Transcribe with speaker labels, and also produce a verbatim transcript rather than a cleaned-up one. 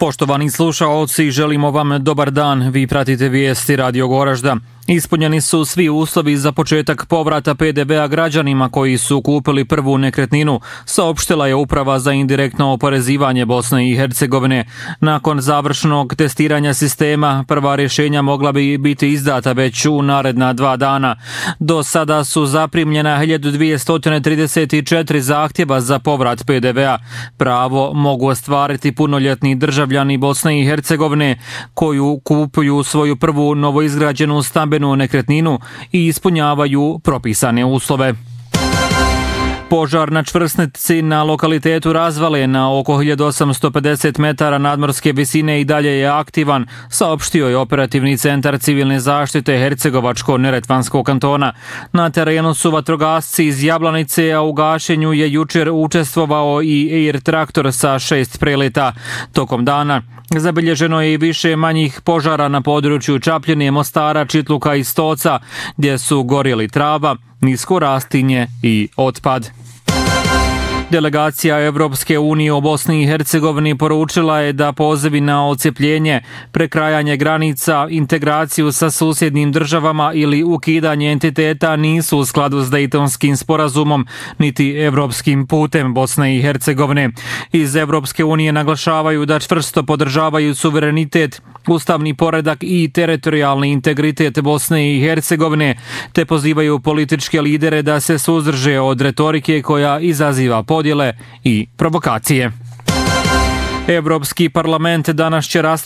Speaker 1: Poštovani slušaoci, želimo vam dobar dan. Vi pratite vijesti Radio Goražda. Ispunjeni su svi uslovi za početak povrata pe de vea građanima koji su kupili prvu nekretninu, saopštila je Uprava za indirektno oporezivanje Bosne i Hercegovine. Nakon završnog testiranja sistema, prva rješenja mogla bi biti izdata već u naredna dva dana. Do sada su zaprimljena hiljadu dvjesto trideset četiri zahtjeva za povrat pe de vea. Pravo mogu ostvariti punoljetni državljani Bosne i Hercegovine koju kupuju svoju prvu novoizgrađenu stambenu nekretninu i ispunjavaju propisane uslove. Požar na čvrsnici na lokalitetu Razvale na oko hiljadu osamsto pedeset metara nadmorske visine i dalje je aktivan, saopštio je operativni centar civilne zaštite Hercegovačko-Neretvanskog kantona. Na terenu su vatrogasci iz Jablanice, a u gašenju je jučer učestvovao i Air traktor sa šest preleta. Tokom dana zabilježeno je i više manjih požara na području Čapljine, Mostara, Čitluka i Stoca, gdje su gorjeli trava, nisko rastinje i otpad. Delegacija Evropske unije u Bosni i Hercegovini poručila je da pozivi na odcepljenje, prekrajanje granica, integraciju sa susjednim državama ili ukidanje entiteta nisu u skladu s Dejtonskim sporazumom niti evropskim putem Bosne i Hercegovine. Iz Evropske unije naglašavaju da čvrsto podržavaju suverenitet, ustavni poredak i teritorijalni integritet Bosne i Hercegovine, te pozivaju političke lidere da se suzdrže od retorike koja izaziva podjele i provokacije. Evropski parlament danas će raspravljati